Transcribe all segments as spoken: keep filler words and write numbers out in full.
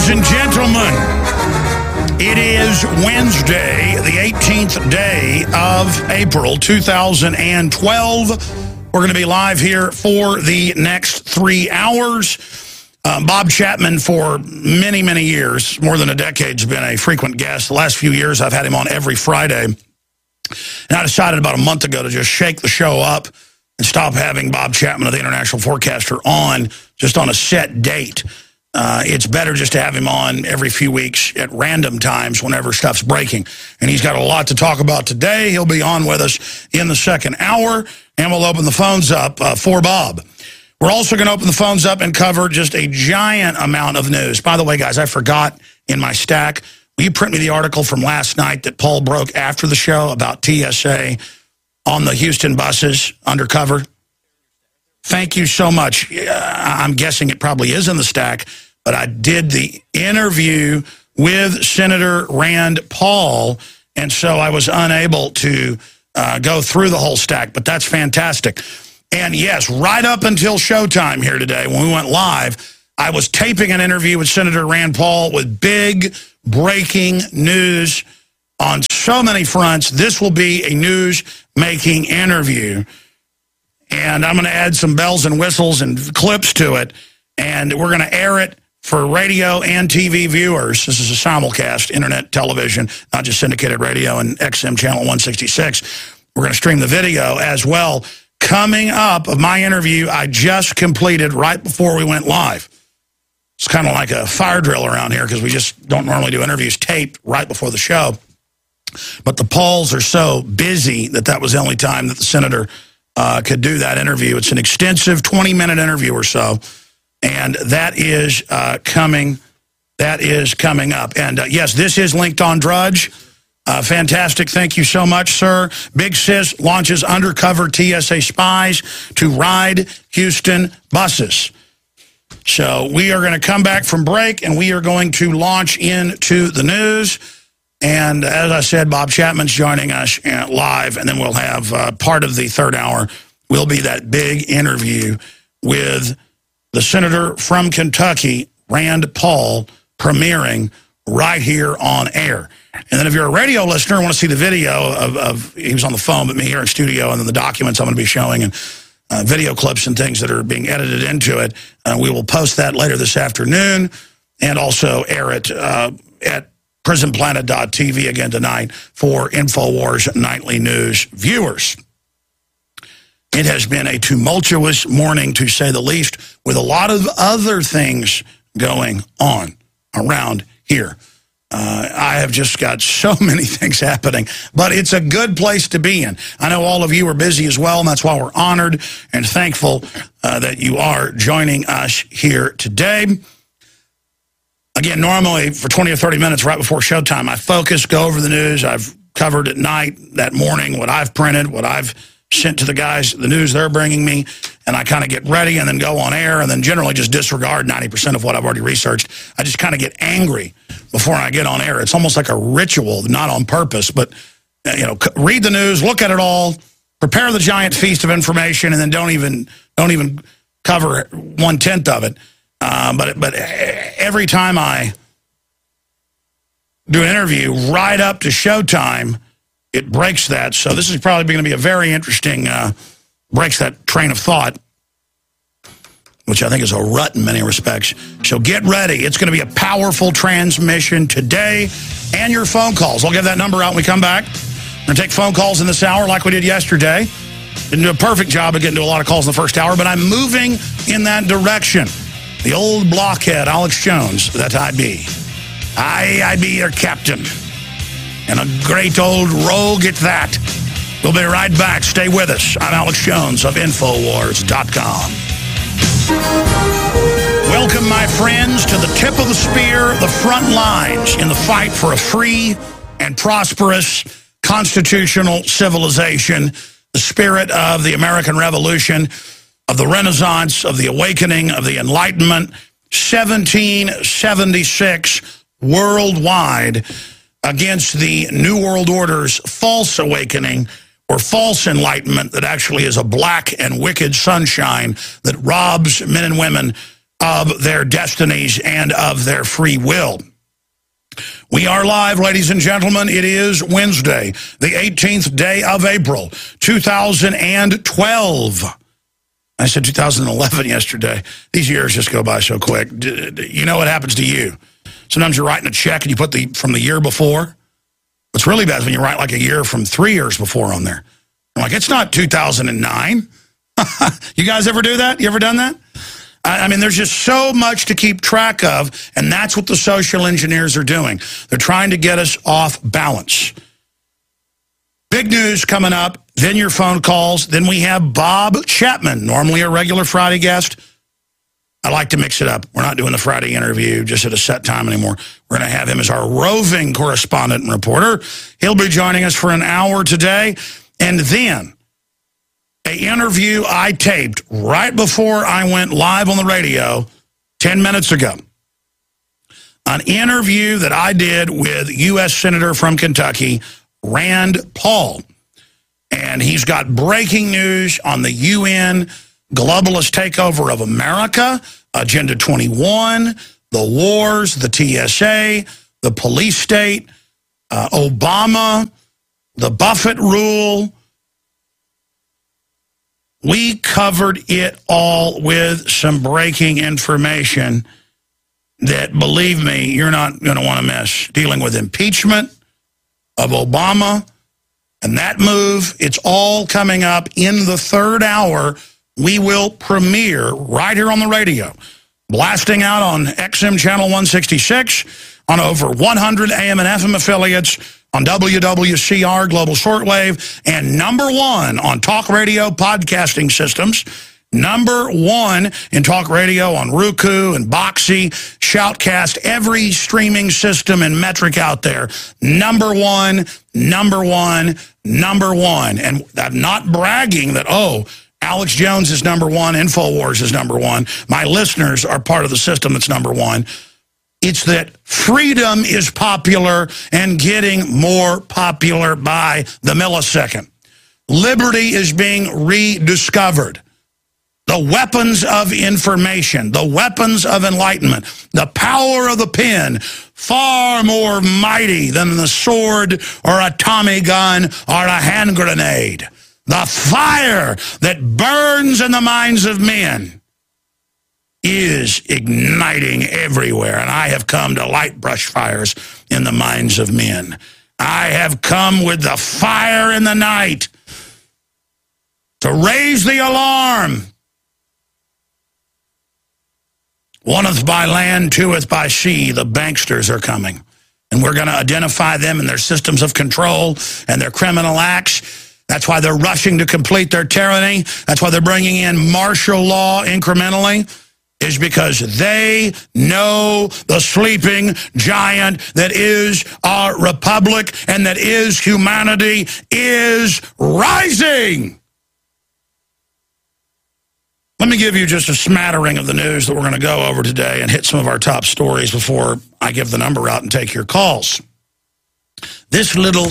Ladies and gentlemen, it is Wednesday, the eighteenth day of April, two thousand twelve. We're going to be live here for the next three hours. Um, Bob Chapman, for many, many years, more than a decade, has been a frequent guest. The last few years, I've had him on every Friday. And I decided about a month ago to just shake the show up and stop having Bob Chapman of the International Forecaster on just on a set date. Uh, it's better just to have him on every few weeks at random times whenever stuff's breaking. And he's got a lot to talk about today. He'll be on with us in the second hour, and we'll open the phones up uh, for Bob. We're also going to open the phones up and cover just a giant amount of news. By the way, guys, I forgot in my stack, will you print me the article from last night that Paul broke after the show about T S A on the Houston buses undercover? Thank you so much. Uh, I'm guessing it probably is in the stack, but I did the interview with Senator Rand Paul, and so I was unable to uh, go through the whole stack, but that's fantastic. And yes, right up until showtime here today, when we went live, I was taping an interview with Senator Rand Paul with big breaking news on so many fronts. This will be a news-making interview. And I'm going to add some bells and whistles and clips to it, and we're going to air it for radio and T V viewers. This is a simulcast, internet television, not just syndicated radio and X M channel one sixty-six. We're going to stream the video as well. Coming up of my interview I just completed right before we went live. It's kind of like a fire drill around here because we just don't normally do interviews taped right before the show. But the Pauls are so busy that that was the only time that the senator Uh, could do that interview. It's an extensive twenty minute interview or so, and that is uh, coming. That is coming up. And uh, yes, this is Linked on Drudge. Uh, fantastic. Thank you so much, sir. Big Sis launches undercover T S A spies to ride Houston buses. So we are going to come back from break, and we are going to launch into the news. And as I said, Bob Chapman's joining us live, and then we'll have uh, part of the third hour will be that big interview with the senator from Kentucky, Rand Paul, premiering right here on air. And then if you're a radio listener and want to see the video of, of he was on the phone with me here in studio, and then the documents I'm going to be showing and uh, video clips and things that are being edited into it, uh, we will post that later this afternoon and also air it uh, at prison planet dot T V again tonight for InfoWars Nightly News viewers. It has been a tumultuous morning, to say the least, with a lot of other things going on around here. Uh, I have just got so many things happening, but it's a good place to be in. I know all of you are busy as well, and that's why we're honored and thankful uh, that you are joining us here today. Again, normally for twenty or thirty minutes right before showtime, I focus, go over the news. I've covered at night, that morning, what I've printed, what I've sent to the guys, the news they're bringing me, and I kind of get ready and then go on air and then generally just disregard ninety percent of what I've already researched. I just kind of get angry before I get on air. It's almost like a ritual, not on purpose, but, you know, read the news, look at it all, prepare the giant feast of information, and then don't even, don't even cover one-tenth of it. Uh, but but every time I do an interview right up to showtime, it breaks that. So this is probably going to be a very interesting, uh, breaks that train of thought, which I think is a rut in many respects. So get ready. It's going to be a powerful transmission today, and your phone calls. I'll give that number out when we come back. We're going to take phone calls in this hour like we did yesterday. Didn't do a perfect job of getting to a lot of calls in the first hour, but I'm moving in that direction. The old blockhead, Alex Jones, that I be. I, I be your captain. And a great old rogue at that. We'll be right back. Stay with us. I'm Alex Jones of Infowars dot com. Welcome, my friends, to the tip of the spear, the front lines in the fight for a free and prosperous constitutional civilization, the spirit of the American Revolution, of the Renaissance, of the awakening, of the Enlightenment, seventeen seventy-six worldwide, against the New World Order's false awakening or false enlightenment that actually is a black and wicked sunshine that robs men and women of their destinies and of their free will. We are live, ladies and gentlemen. It is Wednesday, the eighteenth day of April, two thousand twelve. I said two thousand eleven yesterday. These years just go by so quick. You know what happens to you? Sometimes you're writing a check and you put the from the year before. What's really bad is when you write like a year from three years before on there. I'm like, it's not two thousand nine. You guys ever do that? You ever done that? I mean, there's just so much to keep track of, and that's what the social engineers are doing. They're trying to get us off balance. Big news coming up, then your phone calls. Then we have Bob Chapman, normally a regular Friday guest. I like to mix it up. We're not doing the Friday interview just at a set time anymore. We're going to have him as our roving correspondent and reporter. He'll be joining us for an hour today. And then an interview I taped right before I went live on the radio ten minutes ago. An interview that I did with U S Senator from Kentucky, Rand Paul. And he's got breaking news on the U N globalist takeover of America, Agenda twenty-one, the wars, the T S A, the police state, uh, Obama, the Buffett rule. We covered it all with some breaking information that, believe me, you're not going to want to miss. Dealing with impeachment of Obama and that move, it's all coming up in the third hour. We will premiere right here on the radio, blasting out on X M Channel one sixty-six, on over one hundred A M and F M affiliates, on W W C R Global Shortwave, and number one on talk radio podcasting systems, number one in talk radio on Roku and Boxy, Shoutcast, every streaming system and metric out there. Number one, number one, number one. And I'm not bragging that, oh, Alex Jones is number one, InfoWars is number one. My listeners are part of the system that's number one. It's that freedom is popular and getting more popular by the millisecond. Liberty is being rediscovered. The weapons of information, the weapons of enlightenment, the power of the pen, far more mighty than the sword or a Tommy gun or a hand grenade. The fire that burns in the minds of men is igniting everywhere, and I have come to light brush fires in the minds of men. I have come with the fire in the night to raise the alarm. Oneth by land, twoeth by sea, the banksters are coming. And we're going to identify them and their systems of control and their criminal acts. That's why they're rushing to complete their tyranny. That's why they're bringing in martial law incrementally, is because they know the sleeping giant that is our republic and that is humanity is rising. Let me give you just a smattering of the news that we're going to go over today and hit some of our top stories before I give the number out and take your calls. This little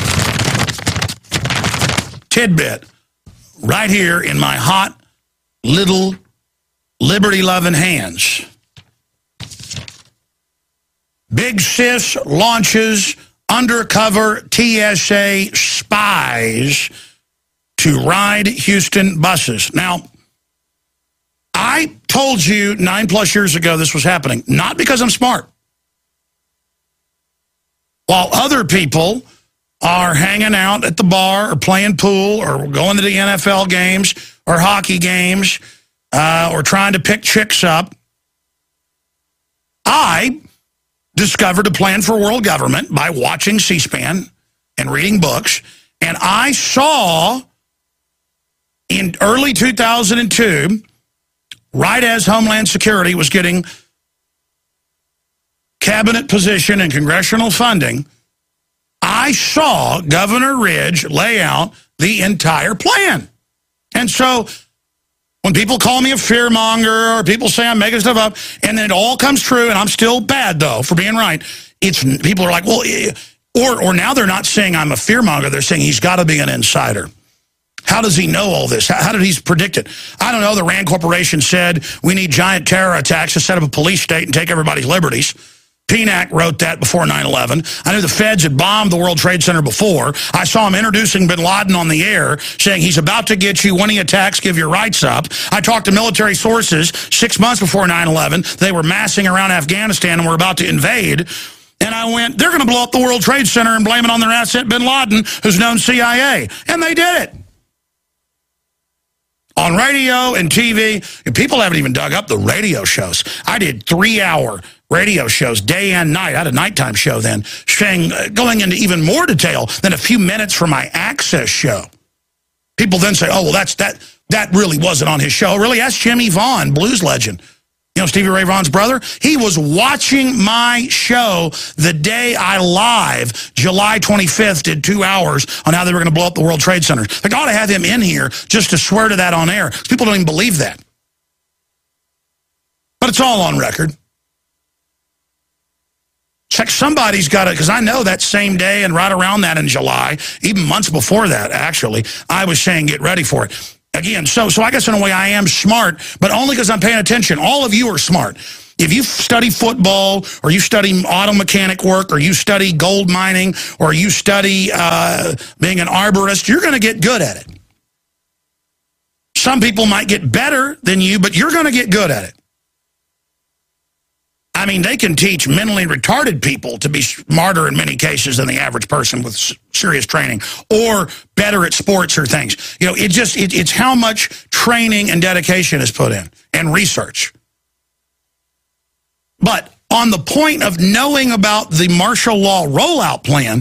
tidbit right here in my hot little liberty-loving hands. Big Sis launches undercover T S A spies to ride Houston buses. Now, I told you nine plus years ago this was happening, not because I'm smart. While other people are hanging out at the bar or playing pool or going to the N F L games or hockey games, Uh, or trying to pick chicks up, I discovered a plan for world government by watching C-SPAN and reading books, and I saw in early two thousand two, right as Homeland Security was getting cabinet position and congressional funding, I saw Governor Ridge lay out the entire plan. And so when people call me a fearmonger or people say I'm making stuff up, and then it all comes true, and I'm still bad, though, for being right, it's people are like, well, or, or now they're not saying I'm a fearmonger. They're saying he's got to be an insider. How does he know all this? How, how did he predict it? I don't know. The Rand Corporation said we need giant terror attacks to set up a police state and take everybody's liberties. P N A C wrote that before nine eleven. I knew the feds had bombed the World Trade Center before. I saw him introducing bin Laden on the air, saying he's about to get you. When he attacks, give your rights up. I talked to military sources six months before nine eleven. They were massing around Afghanistan and were about to invade. And I went, they're going to blow up the World Trade Center and blame it on their asset, bin Laden, who's known C I A. And they did it. On radio and T V, people haven't even dug up the radio shows. I did three-hour radio shows, day and night. I had a nighttime show then, saying, uh, going into even more detail than a few minutes from my Access show. People then say, oh, well, that's that that really wasn't on his show. Really, that's Jimmy Vaughn, blues legend. You know, Stevie Ray Vaughan's brother? He was watching my show the day I live, July twenty-fifth, did two hours on how they were going to blow up the World Trade Center. They ought to have him in here just to swear to that on air. People don't even believe that. But it's all on record. Check, somebody's got to, because I know that same day and right around that in July, even months before that, actually, I was saying get ready for it. Again, so so I guess in a way I am smart, but only because I'm paying attention. All of you are smart. If you study football, or you study auto mechanic work, or you study gold mining, or you study uh, being an arborist, you're going to get good at it. Some people might get better than you, but you're going to get good at it. I mean, they can teach mentally retarded people to be smarter in many cases than the average person with serious training, or better at sports or things. You know, it just it, it's how much training and dedication is put in, and research. But on the point of knowing about the martial law rollout plan,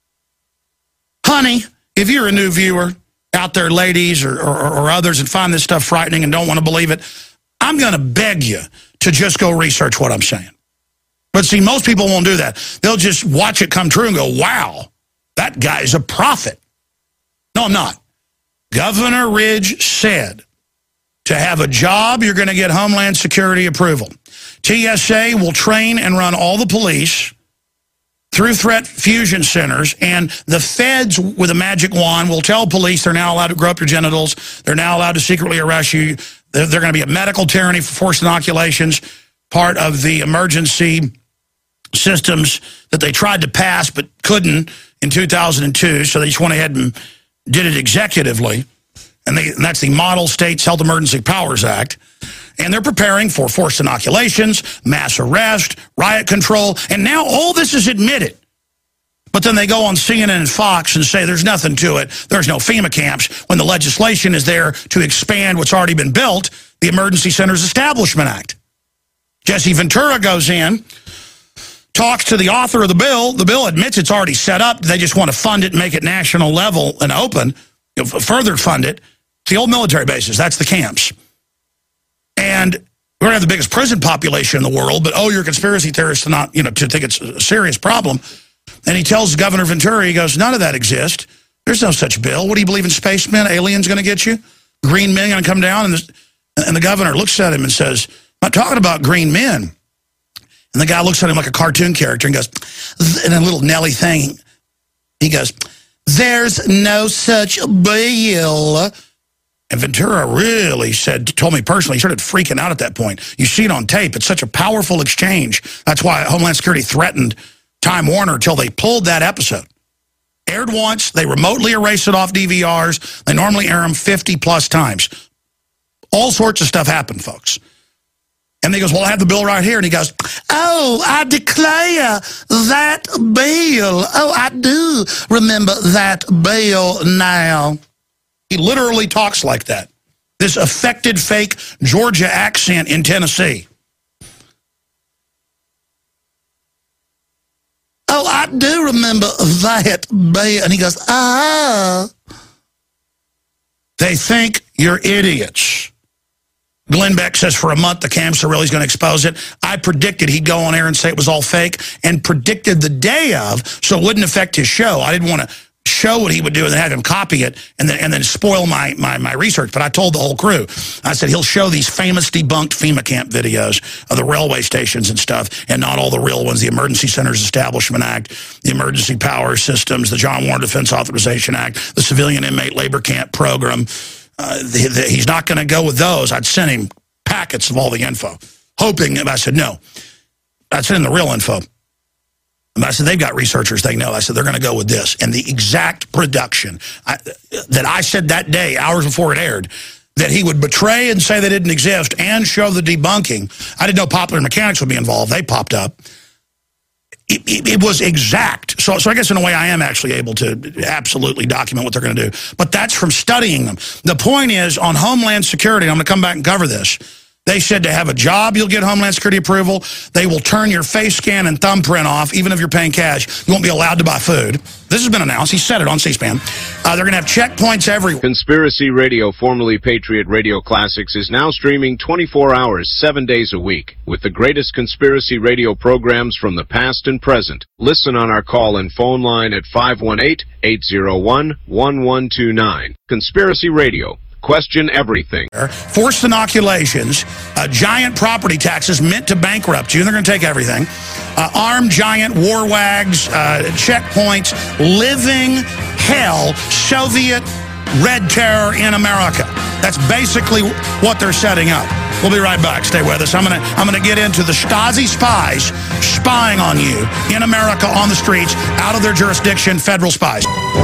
honey, if you're a new viewer out there, ladies or, or, or others, and find this stuff frightening and don't want to believe it, I'm going to beg you to just go research what I'm saying. But see, most people won't do that. They'll just watch it come true and go, wow, that guy's a prophet. No, I'm not. Governor Ridge said to have a job, you're going to get Homeland Security approval. T S A will train and run all the police through threat fusion centers, and the feds with a magic wand will tell police they're now allowed to grow up your genitals, they're now allowed to secretly arrest you, they're, they're going to be a medical tyranny for forced inoculations, part of the emergency systems that they tried to pass but couldn't in two thousand two, so they just went ahead and did it executively, and, they, and that's the Model States Health Emergency Powers Act. And they're preparing for forced inoculations, mass arrest, riot control, and now all this is admitted. But then they go on C N N and Fox and say there's nothing to it, there's no FEMA camps, when the legislation is there to expand what's already been built, the Emergency Centers Establishment Act. Jesse Ventura goes in, talks to the author of the bill. The bill admits it's already set up. They just want to fund it and make it national level and open, you know, further fund it. It's the old military bases, that's the camps. And we're going to have the biggest prison population in the world, but, oh, you're a conspiracy theorist to not, you know, to think it's a serious problem. And he tells Governor Ventura, he goes, none of that exists. There's no such bill. What do you believe in, spacemen? Aliens going to get you? Green men going to come down? And, this, and the governor looks at him and says, I'm not talking about green men. And the guy looks at him like a cartoon character and goes, in a little Nelly thing, he goes, there's no such bill. And Ventura really said, told me personally, he started freaking out at that point. You see it on tape. It's such a powerful exchange. That's why Homeland Security threatened Time Warner until they pulled that episode. Aired once. They remotely erase it off D V Rs. They normally air them fifty plus times. All sorts of stuff happened, folks. And he goes, well, I have the bill right here. And he goes, oh, I declare that bill. Oh, I do remember that bill now. He literally talks like that. This affected fake Georgia accent in Tennessee. Oh, I do remember that bill. And he goes, ah. They think you're idiots. Glenn Beck says for a month the camps are really going to expose it. I predicted he'd go on air and say it was all fake, and predicted the day of so it wouldn't affect his show. I didn't want to show what he would do and then have him copy it and then and then spoil my, my my research. But I told the whole crew, I said, he'll show these famous debunked FEMA camp videos of the railway stations and stuff, and not all the real ones, the Emergency Centers Establishment Act, the Emergency Power Systems, the John Warren Defense Authorization Act, the Civilian Inmate Labor Camp Program. Uh, the, the, he's not going to go with those. I'd sent him packets of all the info, hoping, and I said, no. I sent him the real info. And I said, they've got researchers, they know. I said, they're going to go with this. And the exact production I, that I said that day, hours before it aired, that he would betray and say they didn't exist and show the debunking. I didn't know Popular Mechanics would be involved. They popped up. It, it, it was exact. So, so I guess in a way I am actually able to absolutely document what they're going to do. But that's from studying them. The point is, on Homeland Security, I'm going to come back and cover this. They said to have a job, you'll get Homeland Security approval. They will turn your face scan and thumbprint off, even if you're paying cash. You won't be allowed to buy food. This has been announced. He said it on C-SPAN. Uh, they're going to have checkpoints everywhere. Conspiracy Radio, formerly Patriot Radio Classics, is now streaming twenty-four hours, seven days a week, with the greatest conspiracy radio programs from the past and present. Listen on our call and phone line at five one eight, eight zero one, one one two nine. Conspiracy Radio. Question everything. Forced inoculations, uh, giant property taxes meant to bankrupt you, and they're going to take everything. Uh, armed giant war wags, uh, checkpoints, living hell, Soviet red terror in America. That's basically what they're setting up. We'll be right back. Stay with us. I'm going to I'm going to get into the Stasi spies spying on you in America on the streets, out of their jurisdiction, federal spies.